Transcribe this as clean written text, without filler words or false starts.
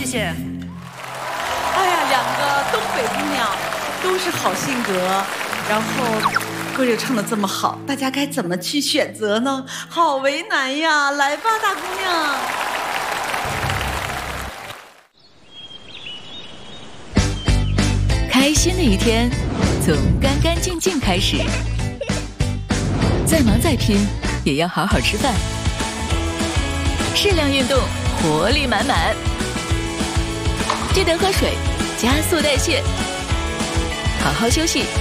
谢。 哎呀，两个东北姑娘都是好性格，然后歌又唱得这么好，大家该怎么去选择呢？好为难呀！来吧，大姑娘。 开心的一天从干干净净开始，再忙再拼也要好好吃饭，适量运动，活力满满。记得喝水，加速代谢，好好休息，